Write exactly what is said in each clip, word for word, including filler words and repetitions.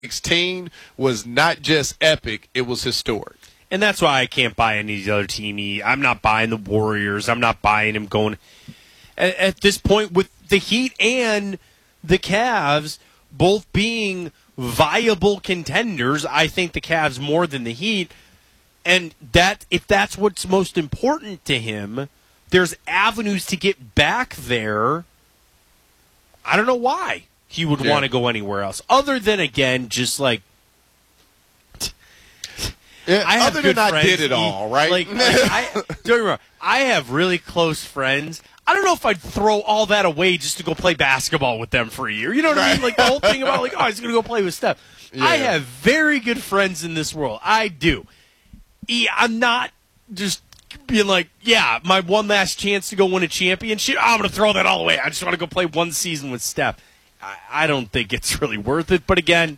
sixteen was not just epic, it was historic. And that's why I can't buy any of the other team. I'm not buying the Warriors. I'm not buying him going at, at this point with the Heat and the Cavs both being viable contenders. I think the Cavs more than the Heat. And that if that's what's most important to him, there's avenues to get back there. I don't know why he would yeah. want to go anywhere else. Other than, again, just like, Yeah, I have other good than friends. I did it all, right? Like, like I, don't get me wrong, I have really close friends. I don't know if I'd throw all that away just to go play basketball with them for a year. You know what right. I mean? Like the whole thing about like, oh, he's going to go play with Steph. Yeah. I have very good friends in this world. I do. I'm not just being like, yeah, my one last chance to go win a championship, I'm going to throw that all away. I just want to go play one season with Steph. I, I don't think it's really worth it. But again,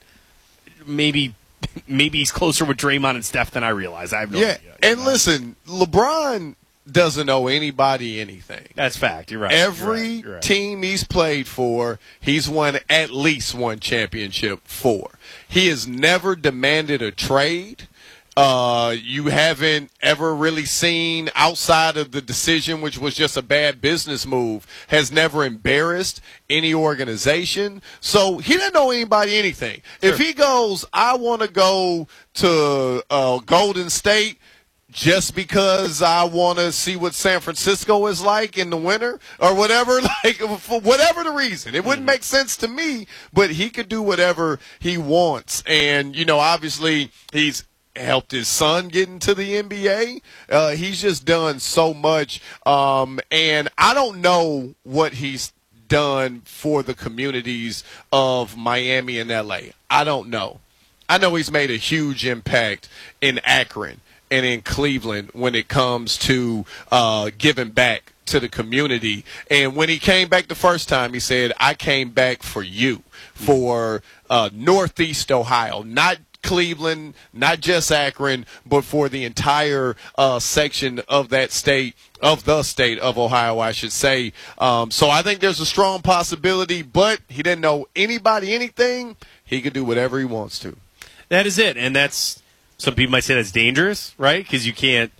maybe maybe he's closer with Draymond and Steph than I realize. I have no yeah. idea. And listen, LeBron doesn't owe anybody anything. That's fact. You're right. Every You're right. You're right. team he's played for, he's won at least one championship for. He has never demanded a trade. Uh, you haven't ever really seen, outside of the decision, which was just a bad business move, has never embarrassed any organization. So he doesn't owe anybody anything. Sure. If he goes, I want to go to uh, Golden State just because I want to see what San Francisco is like in the winter or whatever, like for whatever the reason. It wouldn't make sense to me, but he could do whatever he wants. And, you know, obviously he's helped his son get into the N B A. Uh, he's just done so much. Um, and I don't know what he's done for the communities of Miami and L A. I don't know. I know he's made a huge impact in Akron and in Cleveland when it comes to uh, giving back to the community. And when he came back the first time, he said, I came back for you, for uh, Northeast Ohio, not Cleveland, not just Akron, but for the entire uh, section of that state, of the state of Ohio, I should say. Um, so I think there's a strong possibility, but he didn't know anybody anything. He could do whatever he wants to. That is it, and that's, some people might say that's dangerous, right? Because you can't,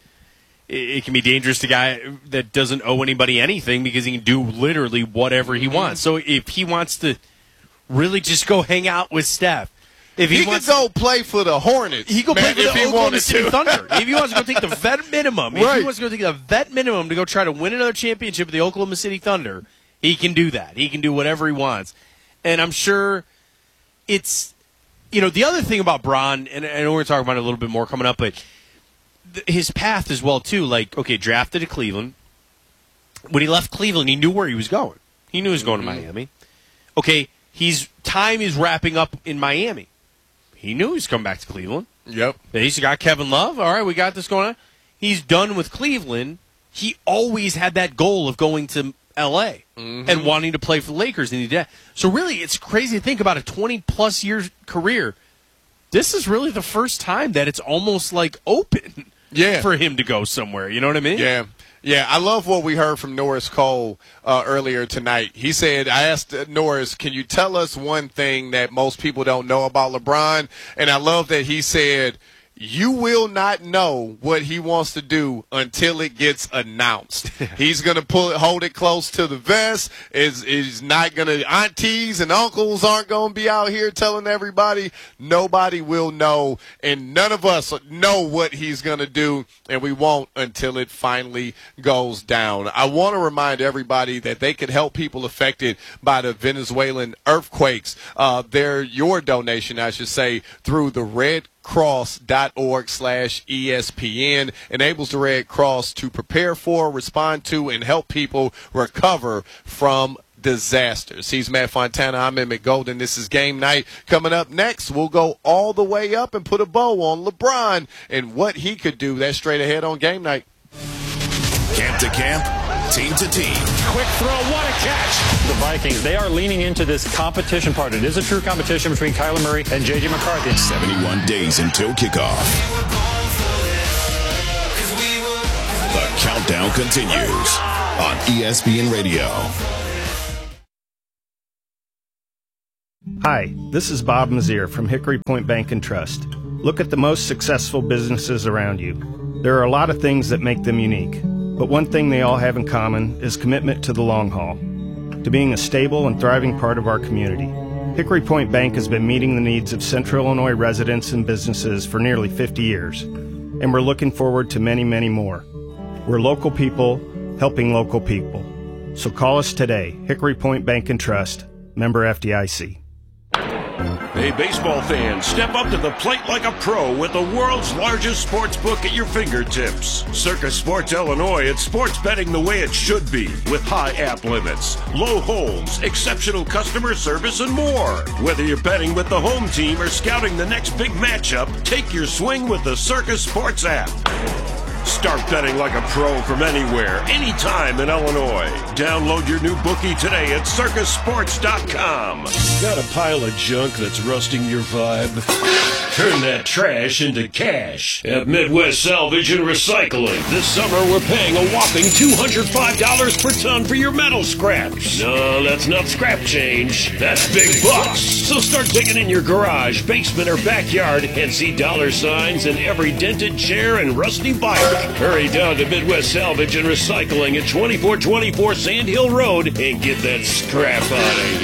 it can be dangerous to a guy that doesn't owe anybody anything because he can do literally whatever he wants. So if he wants to really just go hang out with Steph, if he, he wants could go to, play for the Hornets. He could play for the Oklahoma City to. Thunder. If he wants to go take the vet minimum, right. if he wants to go take the vet minimum to go try to win another championship with the Oklahoma City Thunder, he can do that. He can do whatever he wants. And I'm sure it's, you know, the other thing about Bron, and I know we're going to talk about it a little bit more coming up, but th- his path as well, too. Like, okay, drafted to Cleveland. When he left Cleveland, he knew where he was going. He knew he was going mm-hmm. to Miami. Okay, he's time is wrapping up in Miami. He knew he was coming back to Cleveland. Yep. He's got Kevin Love. All right, we got this going on. He's done with Cleveland. He always had that goal of going to L A mm-hmm. and wanting to play for the Lakers. And he did. So really, it's crazy to think about a twenty-plus year career. This is really the first time that it's almost like open yeah. for him to go somewhere. You know what I mean? Yeah. Yeah, I love what we heard from Norris Cole uh, earlier tonight. He said, I asked uh, Norris, can you tell us one thing that most people don't know about LeBron? And I love that he said, you will not know what he wants to do until it gets announced. He's going to pull it, hold it close to the vest. Is is not going to, aunties and uncles aren't going to be out here telling everybody. Nobody will know, and none of us know what he's going to do, and we won't until it finally goes down. I want to remind everybody that they can help people affected by the Venezuelan earthquakes. Uh, they're your donation, I should say, through the Red cross.org slash ESPN enables the Red Cross to prepare for, respond to, and help people recover from disasters. He's Matt Fontana. I'm Emmett Golden. This is Game Night. Coming up next, we'll go all the way up and put a bow on LeBron and what he could do. That's straight ahead on Game Night. Camp to camp, team to team. Quick throw, what a catch. The Vikings, they are leaning into this competition part. It is a true competition between Kyler Murray and J J McCarthy. seventy-one days until kickoff. The countdown continues on E S P N Radio. Hi, this is Bob Mazier from Hickory Point Bank and Trust. Look at the most successful businesses around you. There are a lot of things that make them unique, but one thing they all have in common is commitment to the long haul, to being a stable and thriving part of our community. Hickory Point Bank has been meeting the needs of Central Illinois residents and businesses for nearly fifty years, and we're looking forward to many, many more. We're local people helping local people. So call us today, Hickory Point Bank and Trust, member F D I C. Hey, baseball fans, step up to the plate like a pro with the world's largest sports book at your fingertips. Circus Sports Illinois, it's sports betting the way it should be, with high app limits, low holds, exceptional customer service, and more. Whether you're betting with the home team or scouting the next big matchup, take your swing with the Circus Sports app. Start betting like a pro from anywhere, anytime in Illinois. Download your new bookie today at circus sports dot com. Got a pile of junk that's rusting your vibe? Turn that trash into cash at Midwest Salvage and Recycling. This summer, we're paying a whopping two hundred five dollars per ton for your metal scraps. No, that's not scrap change. That's big bucks. So start digging in your garage, basement, or backyard and see dollar signs in every dented chair and rusty bike. Hurry down to Midwest Salvage and Recycling at twenty-four twenty-four Sand Hill Road and get that scrap out of here.